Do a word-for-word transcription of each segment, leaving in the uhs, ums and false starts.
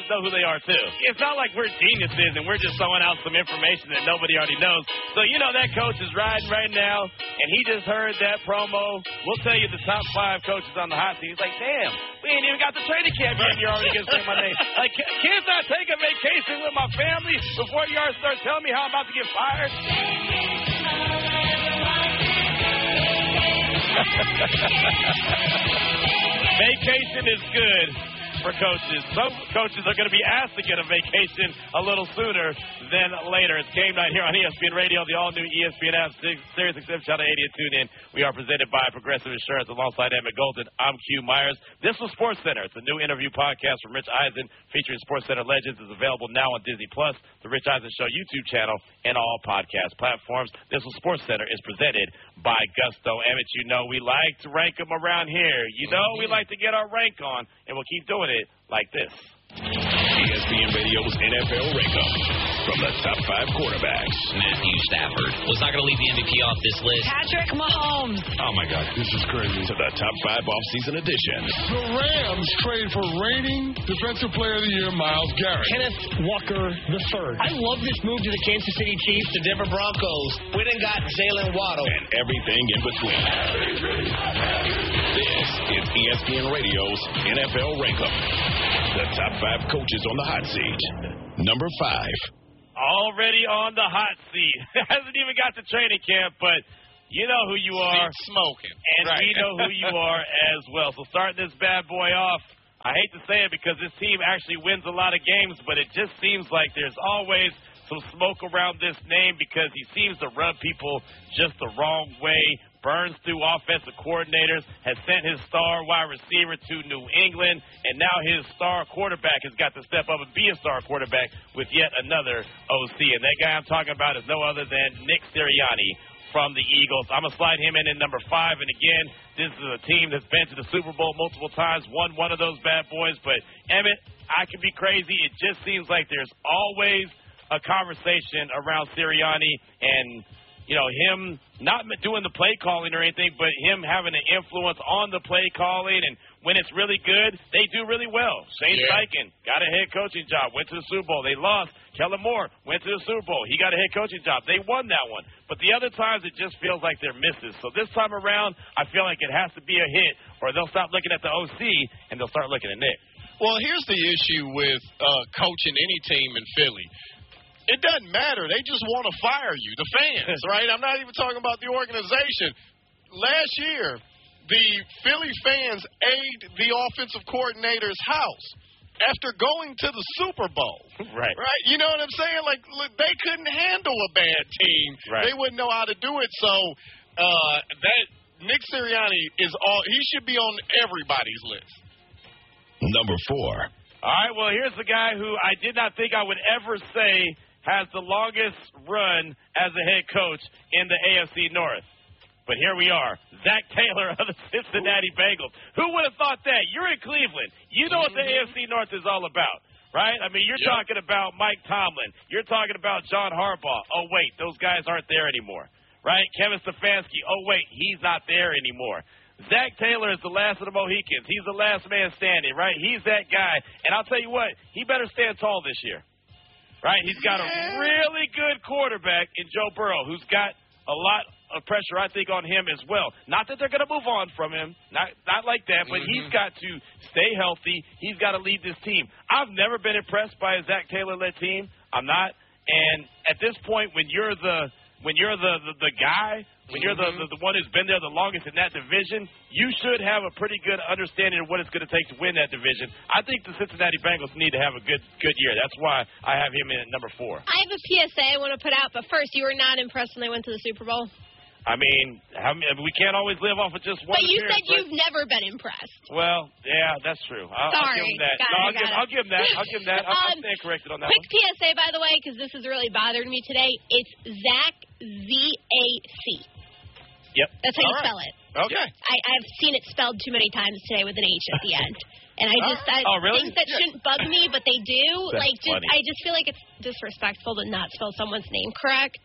know who they are, too. It's not like we're geniuses and we're just throwing out some information that nobody already knows. So, you know, that coach is riding right now, and he just heard that promo. We'll tell you the top five coaches on the hot seat. He's like, damn, we ain't even got the training camp yet, and you're already going to say my name. Like, can't I take a vacation with my family before you already start telling me how I'm about to get fired? Vacation is good for coaches. Some coaches are going to be asked to get a vacation a little sooner than later. It's game night here on E S P N Radio, the all-new E S P N app, Sirius X M Channel eighty, and tune in. We are presented by Progressive Insurance alongside Emmett Golden. I'm Q Myers. This was Sports Center. It's a new interview podcast from Rich Eisen featuring Sports Center legends. It's available now on Disney Plus, the Rich Eisen Show YouTube channel, and all podcast platforms. This was Sports Center is presented by Gusto. Emmett, you know we like to rank them around here. You know we like to get our rank on, and we'll keep doing it like this. E S P N Radio's N F L Rank-Up from the top five quarterbacks. Matthew Stafford was not going to leave the M V P off this list. Patrick Mahomes. Oh, my God, this is crazy. To the top five offseason edition. The Rams trade for reigning Defensive Player of the Year, Myles Garrett. Kenneth Walker the third. I love this move to the Kansas City Chiefs, the Denver Broncos. We done got Jalen Waddle. And everything in between. This is E S P N Radio's N F L Rank-Up. The top five coaches on the hot seat. Number five. Already on the hot seat. Hasn't even got to training camp, but you know who you are. Smoking. And right. We know who you are as well. So starting this bad boy off, I hate to say it because this team actually wins a lot of games, but it just seems like there's always some smoke around this name because he seems to rub people just the wrong way. Burns through offensive coordinators, has sent his star wide receiver to New England, and now his star quarterback has got to step up and be a star quarterback with yet another O C. And that guy I'm talking about is no other than Nick Sirianni from the Eagles. I'm going to slide him in at number five. And again, this is a team that's been to the Super Bowl multiple times, won one of those bad boys. But, Emmett, I can be crazy. It just seems like there's always a conversation around Sirianni and – you know, him not doing the play calling or anything, but him having an influence on the play calling. And when it's really good, they do really well. Shane yeah. Steichen got a head coaching job, went to the Super Bowl. They lost. Kellen Moore went to the Super Bowl. He got a head coaching job. They won that one. But the other times, it just feels like they're misses. So this time around, I feel like it has to be a hit, or they'll stop looking at the O C and they'll start looking at Nick. Well, here's the issue with uh, coaching any team in Philly. It doesn't matter. They just want to fire you, the fans, right? I'm not even talking about the organization. Last year, the Philly fans aided the offensive coordinator's house after going to the Super Bowl. Right. Right? You know what I'm saying? Like, look, they couldn't handle a bad team. Right. They wouldn't know how to do it. So, uh, that Nick Sirianni is all – he should be on everybody's list. Number four. All right, well, here's the guy who I did not think I would ever say – has the longest run as a head coach in the A F C North. But here we are, Zach Taylor of the Cincinnati Bengals. Who would have thought that? You're in Cleveland. You know what the A F C North is all about, right? I mean, you're yep. talking about Mike Tomlin. You're talking about John Harbaugh. Oh, wait, those guys aren't there anymore, right? Kevin Stefanski. Oh, wait, he's not there anymore. Zach Taylor is the last of the Mohicans. He's the last man standing, right? He's that guy. And I'll tell you what, he better stand tall this year. Right, he's got a really good quarterback in Joe Burrow, who's got a lot of pressure, I think, on him as well. Not that they're going to move on from him, not not like that, but mm-hmm. he's got to stay healthy. He's got to lead this team. I've never been impressed by a Zach Taylor-led team. I'm not. And at this point, when you're the when you're the, the, the guy, when you're the, the, the one who's been there the longest in that division, you should have a pretty good understanding of what it's going to take to win that division. I think the Cincinnati Bengals need to have a good good year. That's why I have him in at number four. I have a P S A I want to put out, but first, you were not impressed when they went to the Super Bowl? I mean, how, we can't always live off of just one. But you said right? you've never been impressed. Well, yeah, that's true. I'll, Sorry. I'll give him that. Got No, it, I'll, give, I'll give him that. I'll give him that. I'm, um, I'm staying corrected on that quick one. P S A, by the way, because this has really bothered me today. It's Zach, Z A C. Yep. That's how All you right. spell it. Okay. I, I've seen it spelled too many times today with an H at the end. And I just I oh, really? think that yeah. shouldn't bug me, but they do. That's like, just funny. I just feel like it's disrespectful to not spell someone's name correct.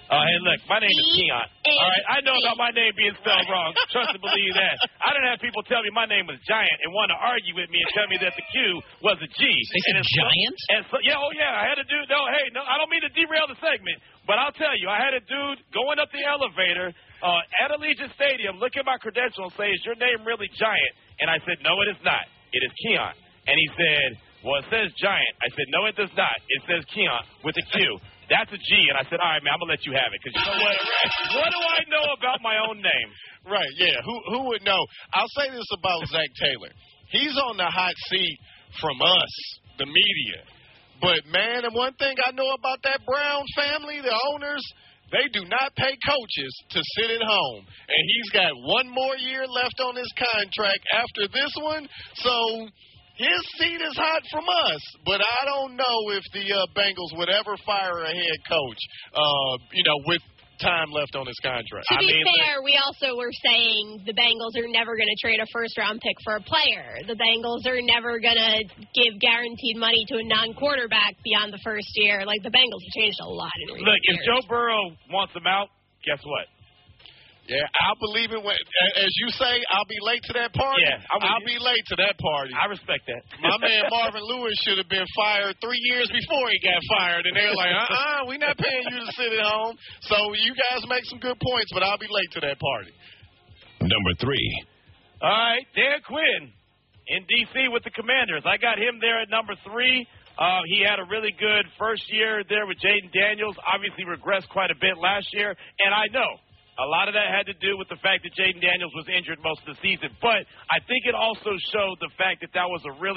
Oh, hey, look, my name is Keon. All right, I know about my name being spelled wrong. Trust and believe that. I didn't have people tell me my name was Giant and want to argue with me and tell me that the Q was a G. They said and Giant? So, and so, yeah, oh, yeah, I had a dude. No, hey, no, I don't mean to derail the segment, but I'll tell you, I had a dude going up the elevator uh, at Allegiant Stadium, look at my credentials and say, is your name really Giant? And I said, no, it is not. It is Keon. And he said, well, it says Giant. I said, no, it does not. It says Keon with a Q. That's a G. And I said, all right, man, I'm going to let you have it. Because you know what? What do I know about my own name? Right, yeah. Who who would know? I'll say this about Zach Taylor. He's on the hot seat from us, the media. But, man, and one thing I know about that Brown family, the owners, they do not pay coaches to sit at home. And he's got one more year left on his contract after this one. So his seat is hot from us, but I don't know if the uh, Bengals would ever fire a head coach, uh, you know, with time left on his contract. To I be mean, fair, we also were saying the Bengals are never going to trade a first-round pick for a player. The Bengals are never going to give guaranteed money to a non-quarterback beyond the first year. Like, the Bengals have changed a lot in recent Look, if years. Joe Burrow wants him out, guess what? Yeah, I'll believe it when, as you say, I'll be late to that party. Yeah, I'm with I'll you. be late to that party. I respect that. My man Marvin Lewis should have been fired three years before he got fired, and they're like, uh-uh, we're not paying you to sit at home. So you guys make some good points, but I'll be late to that party. Number three. All right, Dan Quinn in D C with the Commanders. I got him there at number three. Uh, he had a really good first year there with Jaden Daniels. Obviously regressed quite a bit last year, and I know a lot of that had to do with the fact that Jaden Daniels was injured most of the season. But I think it also showed the fact that that was a really